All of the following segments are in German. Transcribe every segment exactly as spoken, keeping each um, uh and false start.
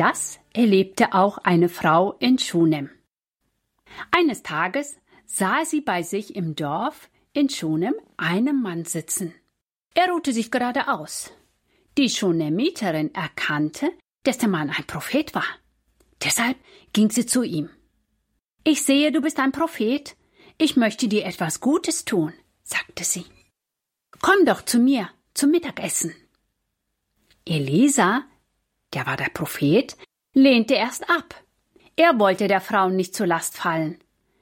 Das erlebte auch eine Frau in Schunem. Eines Tages sah sie bei sich im Dorf in Schunem einen Mann sitzen. Er ruhte sich geradeaus. Die Schunemiterin erkannte, dass der Mann ein Prophet war. Deshalb ging sie zu ihm. »Ich sehe, du bist ein Prophet. Ich möchte dir etwas Gutes tun«, sagte sie. »Komm doch zu mir zum Mittagessen.« Elisa, der war der Prophet, lehnte erst ab. Er wollte der Frau nicht zur Last fallen.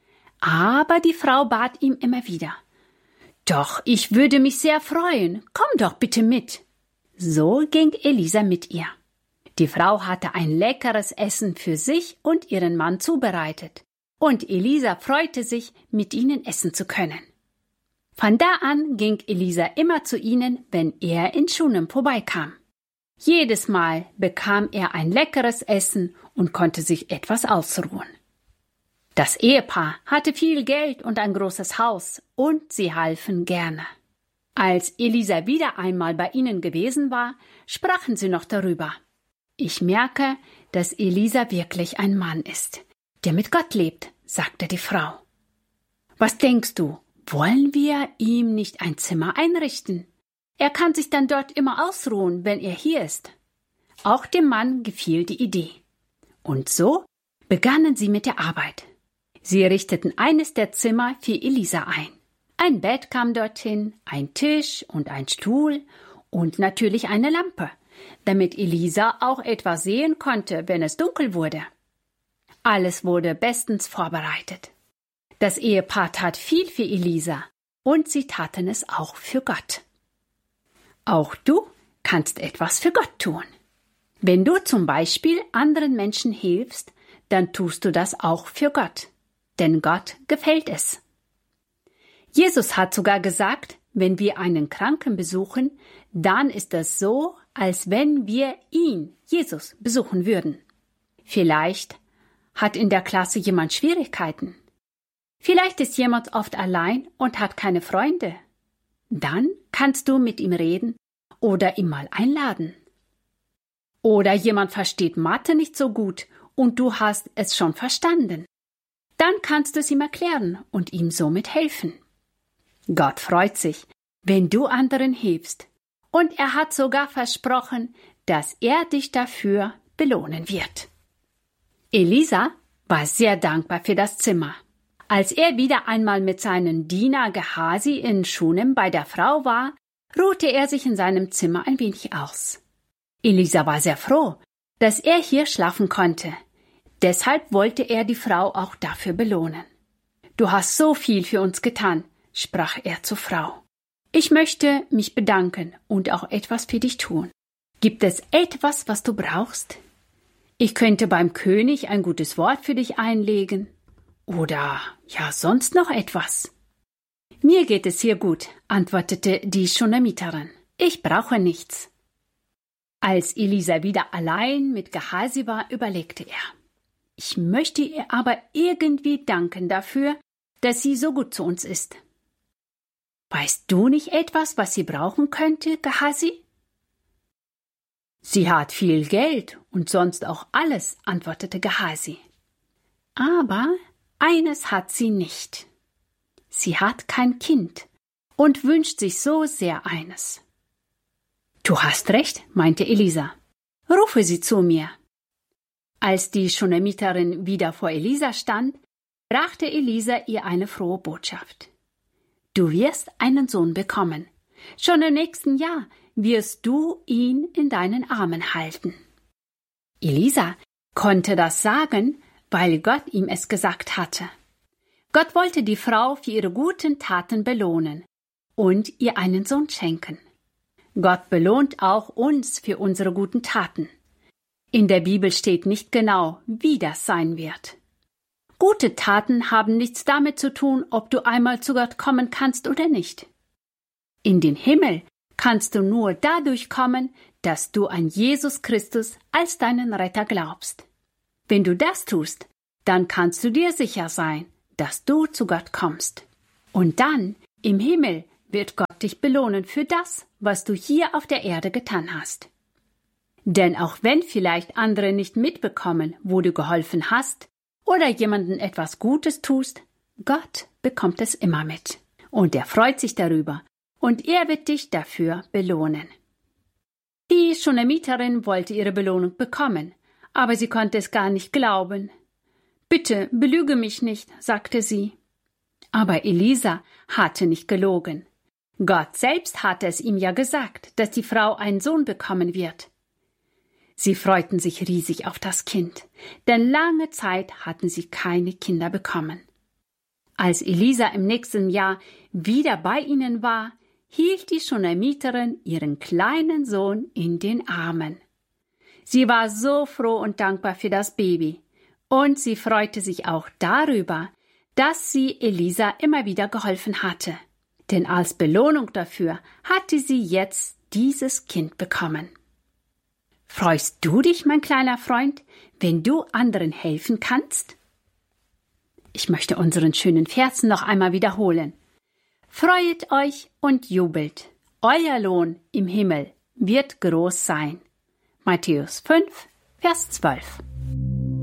Aber die Frau bat ihm immer wieder. »Doch, ich würde mich sehr freuen. Komm doch bitte mit.« So ging Elisa mit ihr. Die Frau hatte ein leckeres Essen für sich und ihren Mann zubereitet. Und Elisa freute sich, mit ihnen essen zu können. Von da an ging Elisa immer zu ihnen, wenn er in Schunem vorbeikam. Jedes Mal bekam er ein leckeres Essen und konnte sich etwas ausruhen. Das Ehepaar hatte viel Geld und ein großes Haus, und sie halfen gerne. Als Elisa wieder einmal bei ihnen gewesen war, sprachen sie noch darüber. »Ich merke, dass Elisa wirklich ein Mann ist, der mit Gott lebt«, sagte die Frau. »Was denkst du, wollen wir ihm nicht ein Zimmer einrichten? Er kann sich dann dort immer ausruhen, wenn er hier ist.« Auch dem Mann gefiel die Idee. Und so begannen sie mit der Arbeit. Sie richteten eines der Zimmer für Elisa ein. Ein Bett kam dorthin, ein Tisch und ein Stuhl und natürlich eine Lampe, damit Elisa auch etwas sehen konnte, wenn es dunkel wurde. Alles wurde bestens vorbereitet. Das Ehepaar tat viel für Elisa und sie taten es auch für Gott. Auch du kannst etwas für Gott tun. Wenn du zum Beispiel anderen Menschen hilfst, dann tust du das auch für Gott, denn Gott gefällt es. Jesus hat sogar gesagt, wenn wir einen Kranken besuchen, dann ist das so, als wenn wir ihn, Jesus, besuchen würden. Vielleicht hat in der Klasse jemand Schwierigkeiten. Vielleicht ist jemand oft allein und hat keine Freunde. Dann kannst du mit ihm reden oder ihn mal einladen. Oder jemand versteht Mathe nicht so gut und du hast es schon verstanden. Dann kannst du es ihm erklären und ihm somit helfen. Gott freut sich, wenn du anderen hilfst, und er hat sogar versprochen, dass er dich dafür belohnen wird. Elisa war sehr dankbar für das Zimmer. Als er wieder einmal mit seinem Diener Gehasi in Schunem bei der Frau war, ruhte er sich in seinem Zimmer ein wenig aus. Elisa war sehr froh, dass er hier schlafen konnte. Deshalb wollte er die Frau auch dafür belohnen. »Du hast so viel für uns getan«, sprach er zur Frau. »Ich möchte mich bedanken und auch etwas für dich tun. Gibt es etwas, was du brauchst? Ich könnte beim König ein gutes Wort für dich einlegen. Oder ja, sonst noch etwas.« »Mir geht es hier gut«, antwortete die Schunemiterin. »Ich brauche nichts.« Als Elisa wieder allein mit Gehasi war, überlegte er. »Ich möchte ihr aber irgendwie danken dafür, dass sie so gut zu uns ist.« »Weißt du nicht etwas, was sie brauchen könnte, Gehasi?« »Sie hat viel Geld und sonst auch alles«, antwortete Gehasi. »Aber eines hat sie nicht. Sie hat kein Kind und wünscht sich so sehr eines.« »Du hast recht«, meinte Elisa. »Rufe sie zu mir.« Als die Schunemiterin wieder vor Elisa stand, brachte Elisa ihr eine frohe Botschaft. »Du wirst einen Sohn bekommen. Schon im nächsten Jahr wirst du ihn in deinen Armen halten.« Elisa konnte das sagen, weil Gott ihm es gesagt hatte. Gott wollte die Frau für ihre guten Taten belohnen und ihr einen Sohn schenken. Gott belohnt auch uns für unsere guten Taten. In der Bibel steht nicht genau, wie das sein wird. Gute Taten haben nichts damit zu tun, ob du einmal zu Gott kommen kannst oder nicht. In den Himmel kannst du nur dadurch kommen, dass du an Jesus Christus als deinen Retter glaubst. Wenn du das tust, dann kannst du dir sicher sein, dass du zu Gott kommst. Und dann, im Himmel, wird Gott dich belohnen für das, was du hier auf der Erde getan hast. Denn auch wenn vielleicht andere nicht mitbekommen, wo du geholfen hast oder jemandem etwas Gutes tust, Gott bekommt es immer mit. Und er freut sich darüber und er wird dich dafür belohnen. Die Schunamiterin wollte ihre Belohnung bekommen, aber sie konnte es gar nicht glauben. »Bitte, belüge mich nicht«, sagte sie. Aber Elisa hatte nicht gelogen. Gott selbst hatte es ihm ja gesagt, dass die Frau einen Sohn bekommen wird. Sie freuten sich riesig auf das Kind, denn lange Zeit hatten sie keine Kinder bekommen. Als Elisa im nächsten Jahr wieder bei ihnen war, hielt die Schunamiterin ihren kleinen Sohn in den Armen. Sie war so froh und dankbar für das Baby, und sie freute sich auch darüber, dass sie Elisa immer wieder geholfen hatte. Denn als Belohnung dafür hatte sie jetzt dieses Kind bekommen. Freust du dich, mein kleiner Freund, wenn du anderen helfen kannst? Ich möchte unseren schönen Vers noch einmal wiederholen. Freuet euch und jubelt, euer Lohn im Himmel wird groß sein. Matthäus fünf, Vers zwölf.